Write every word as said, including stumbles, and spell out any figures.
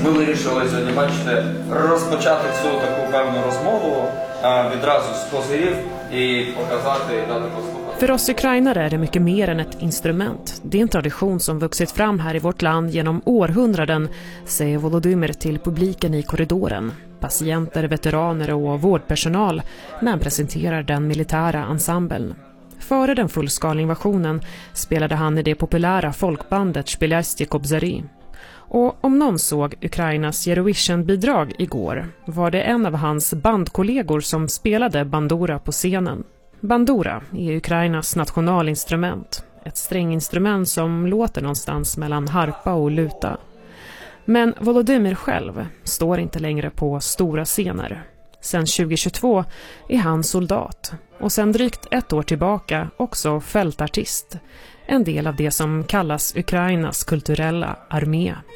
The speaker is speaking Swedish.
ми вирішили сьогодні, бачите, розпочати цю таку певну розмову відразу з козирів і показати і дати послухати. För oss ukrainare är det mycket mer än ett instrument. Det är en tradition som vuxit fram här i vårt land genom århundraden, säger Volodymyr till publiken i korridoren. Patienter, veteraner och vårdpersonal när han presenterar den militära ensemblen. Före den fullskaliga invasionen spelade han i det populära folkbandet Shpelyasty Kobzary. Och om någon såg Ukrainas Eurovision-bidrag igår var det en av hans bandkollegor som spelade bandura på scenen. Bandura är Ukrainas nationalinstrument, ett stränginstrument som låter någonstans mellan harpa och luta. Men Volodymyr själv står inte längre på stora scener. Sen tjugohundratjugotvå är han soldat och sen drygt ett år tillbaka också fältartist, en del av det som kallas Ukrainas kulturella armé.